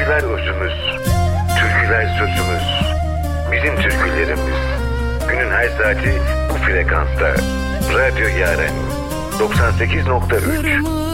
Türküler özümüz, türküler sözümüz. Bizim türkülerimiz. Günün her saati bu frekansta. Radyo Yaren 98.3.